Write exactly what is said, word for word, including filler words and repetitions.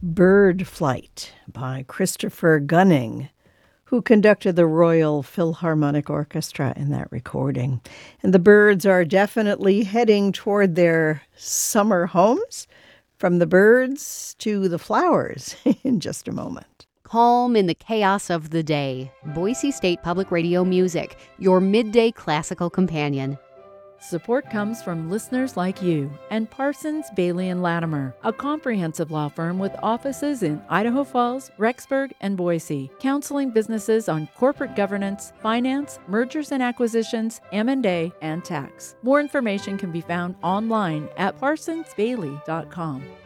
Bird Flight by Christopher Gunning, who conducted the Royal Philharmonic Orchestra in that recording. And the birds are definitely heading toward their summer homes, from the birds to the flowers in just a moment. Calm in the chaos of the day. Boise State Public Radio Music, your midday classical companion. Support comes from listeners like you and Parsons, Bailey and Latimer, a comprehensive law firm with offices in Idaho Falls, Rexburg, and Boise, counseling businesses on corporate governance, finance, mergers and acquisitions, M and A, and tax. More information can be found online at parsons bailey dot com.